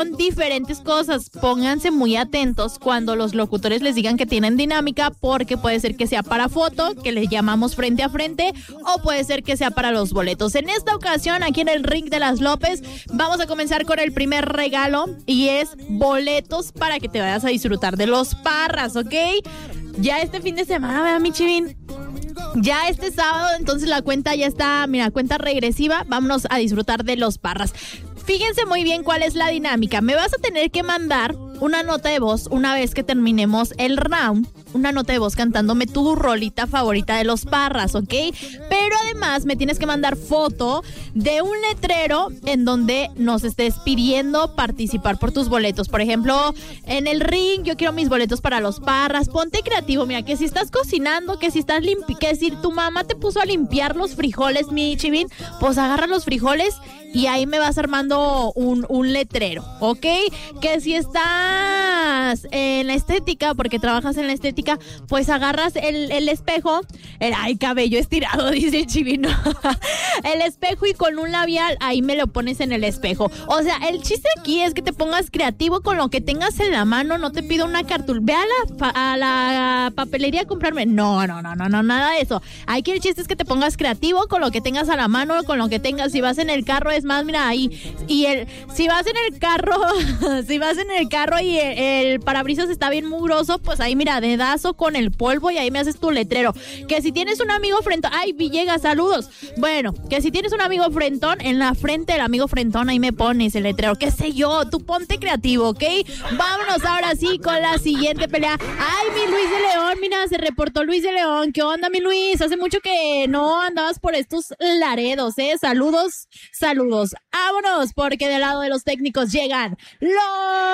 diferentes cosas. Pónganse muy atentos cuando los locutores les digan que tienen dinámica, porque puede ser que sea para foto, que le llamamos frente a frente, o puede ser que sea para los boletos. En esta ocasión, aquí en el Ring de las López, vamos a comenzar con el primer regalo y es boletos para que te vayas a disfrutar de los Parras, ¿ok? Ya este fin de semana, ¿verdad, mi Chivín? Ya este sábado, entonces la cuenta ya está, mira, cuenta regresiva. Vámonos a disfrutar de los Parras. Fíjense muy bien cuál es la dinámica. Me vas a tener que mandar una nota de voz una vez que terminemos el round. Una nota de voz cantándome tu rolita favorita de los Parras, ¿ok? Pero además me tienes que mandar foto de un letrero en donde nos estés pidiendo participar por tus boletos. Por ejemplo, en el Ring, yo quiero mis boletos para los Parras. Ponte creativo, mira, que si estás cocinando, que si estás que si tu mamá te puso a limpiar los frijoles, mi Chivín, pues agarra los frijoles y ahí me vas armando un letrero, ¿ok? Que si estás en la estética, porque trabajas en la estética, pues agarras el espejo, ay, cabello estirado, dice el Chivino, el espejo, y con un labial ahí me lo pones en el espejo. O sea, el chiste aquí es que te pongas creativo con lo que tengas en la mano. No te pido una cartulina, ve a la papelería a comprarme, no, nada de eso. Aquí el chiste es que te pongas creativo con lo que tengas a la mano, con lo que tengas. Si vas en el carro, es más, mira ahí, si vas en el carro y el parabrisas está bien mugroso, pues ahí mira, dedazo con el polvo y ahí me haces tu letrero. Que si tienes un amigo frentón, ay, Villegas, saludos. Bueno, que si tienes un amigo frentón, en la frente del amigo frentón ahí me pones el letrero, qué sé yo, tú ponte creativo, ¿ok? Vámonos ahora sí con la siguiente pelea. Ay, mi Luis de León, mira, se reportó Luis de León. ¿Qué onda, mi Luis? Hace mucho que no andabas por estos Laredos, ¿eh? Saludos. Vámonos, porque del lado de los técnicos llegan los